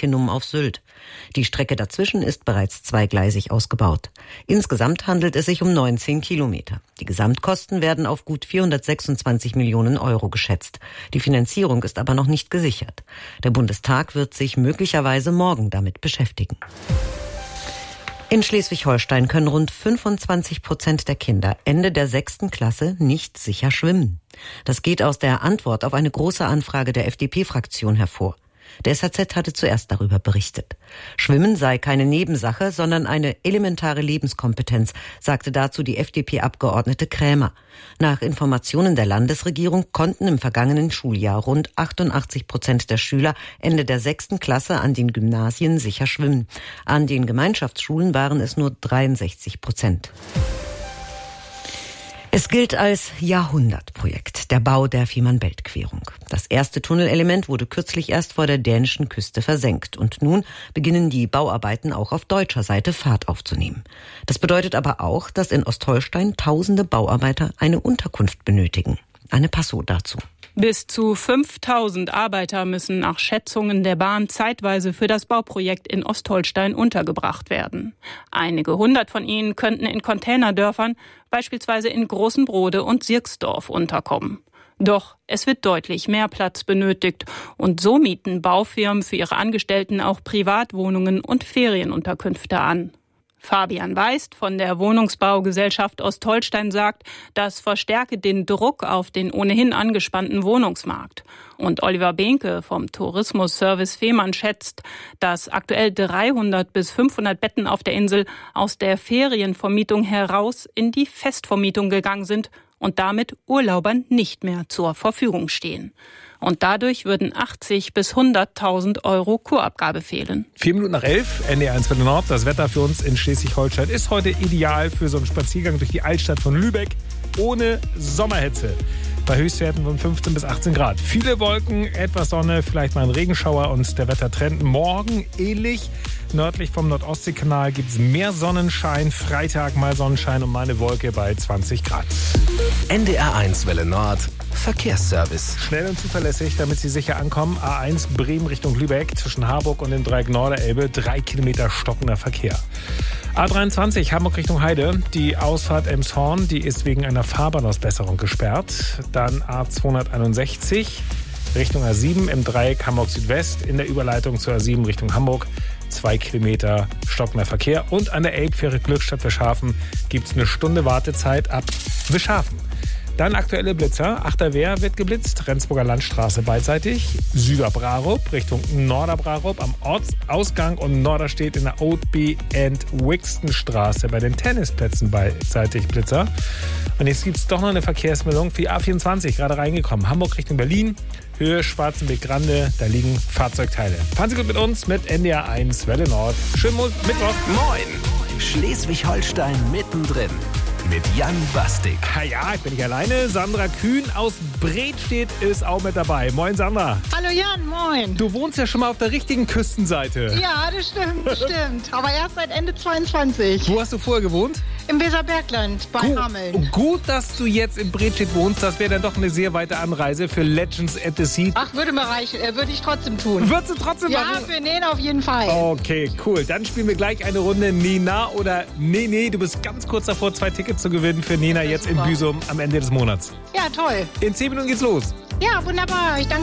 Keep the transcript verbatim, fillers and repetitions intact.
Tinnum auf Sylt. Die Strecke dazwischen ist bereits zweigleisig ausgebaut. Insgesamt handelt es sich um neunzehn Kilometer. Die Gesamtkosten werden auf gut vierhundertsechsundzwanzig Millionen Euro geschätzt. Die Finanzierung ist aber noch nicht gesichert. Der Bundestag wird sich möglicherweise morgen damit beschäftigen. In Schleswig-Holstein können rund fünfundzwanzig Prozent der Kinder Ende der sechsten Klasse nicht sicher schwimmen. Das geht aus der Antwort auf eine große Anfrage der F D P-Fraktion hervor. Der S H Z hatte zuerst darüber berichtet. Schwimmen sei keine Nebensache, sondern eine elementare Lebenskompetenz, sagte dazu die F D P-Abgeordnete Krämer. Nach Informationen der Landesregierung konnten im vergangenen Schuljahr rund achtundachtzig Prozent der Schüler Ende der sechsten Klasse an den Gymnasien sicher schwimmen. An den Gemeinschaftsschulen waren es nur dreiundsechzig Prozent. Es gilt als Jahrhundertprojekt, der Bau der Fehmarnbelt-Querung. Das erste Tunnelelement wurde kürzlich erst vor der dänischen Küste versenkt. Und nun beginnen die Bauarbeiten auch auf deutscher Seite Fahrt aufzunehmen. Das bedeutet aber auch, dass in Ostholstein tausende Bauarbeiter eine Unterkunft benötigen. Anne Passow dazu. Bis zu fünftausend Arbeiter müssen nach Schätzungen der Bahn zeitweise für das Bauprojekt in Ostholstein untergebracht werden. Einige hundert von ihnen könnten in Containerdörfern, beispielsweise in Großenbrode und Sirksdorf, unterkommen. Doch es wird deutlich mehr Platz benötigt und so mieten Baufirmen für ihre Angestellten auch Privatwohnungen und Ferienunterkünfte an. Fabian Weist von der Wohnungsbaugesellschaft Ostholstein sagt, das verstärke den Druck auf den ohnehin angespannten Wohnungsmarkt. Und Oliver Behnke vom Tourismusservice Fehmarn schätzt, dass aktuell dreihundert bis fünfhundert Betten auf der Insel aus der Ferienvermietung heraus in die Festvermietung gegangen sind und damit Urlaubern nicht mehr zur Verfügung stehen. Und dadurch würden achtzig bis hunderttausend Euro Kurabgabe fehlen. Vier Minuten nach elf, N D R eins Welle Nord. Das Wetter für uns in Schleswig-Holstein ist heute ideal für so einen Spaziergang durch die Altstadt von Lübeck ohne Sommerhitze. Bei Höchstwerten von fünfzehn bis achtzehn Grad. Viele Wolken, etwas Sonne, vielleicht mal ein Regenschauer und der Wettertrend morgen ähnlich. Nördlich vom Nordostseekanal gibt es mehr Sonnenschein. Freitag mal Sonnenschein und mal eine Wolke bei zwanzig Grad. N D R eins Welle Nord. Verkehrsservice. Schnell und zuverlässig, damit Sie sicher ankommen. A eins Bremen Richtung Lübeck zwischen Harburg und dem Dreieck Norderelbe. Drei Kilometer stockender Verkehr. A dreiundzwanzig Hamburg Richtung Heide. Die Ausfahrt Elmshorn, die ist wegen einer Fahrbahnausbesserung gesperrt. Dann A zweihunderteinundsechzig Richtung A sieben im Dreieck Hamburg Südwest. In der Überleitung zur A sieben Richtung Hamburg. Zwei Kilometer stockender Verkehr. Und an der Elbfähre Glückstadt Wischhafen gibt es eine Stunde Wartezeit ab Wischhafen. Dann aktuelle Blitzer. Achterwehr wird geblitzt. Rendsburger Landstraße beidseitig. Süderbrarup Richtung Norderbrarup am Ortsausgang und Norderstedt in der Oadby and Wixtonstraße bei den Tennisplätzen beidseitig Blitzer. Und jetzt gibt es doch noch eine Verkehrsmeldung für die A vierundzwanzig, gerade reingekommen. Hamburg Richtung Berlin, Höhe Schwarzenbeck-Grande, da liegen Fahrzeugteile. Fahren Sie gut mit uns mit N D R eins Welle Nord. Schönen Mittwoch. Moin, Schleswig-Holstein mittendrin. Mit Jan Bastik. Ja, ja, ich bin nicht alleine. Sandra Kühn aus Bredstedt ist auch mit dabei. Moin, Sandra. Hallo Jan, moin. Du wohnst ja schon mal auf der richtigen Küstenseite. Ja, das stimmt, das stimmt. Aber erst seit Ende zweiundzwanzig. Wo hast du vorher gewohnt? Im Weserbergland, bei Gut, Hameln. Gut, dass du jetzt in Bredstedt wohnst. Das wäre dann doch eine sehr weite Anreise für Legends at the Sea. Ach, würde mir reichen. Äh, würde ich trotzdem tun. Würdest du trotzdem ja, machen? Ja, für Nena auf jeden Fall. Okay, cool. Dann spielen wir gleich eine Runde Nena oder Nee, nee. Du bist ganz kurz davor, zwei Tickets zu gewinnen für Nena jetzt super. In Büsum am Ende des Monats. Ja, toll. In zehn Minuten geht's los. Ja, wunderbar. Ich danke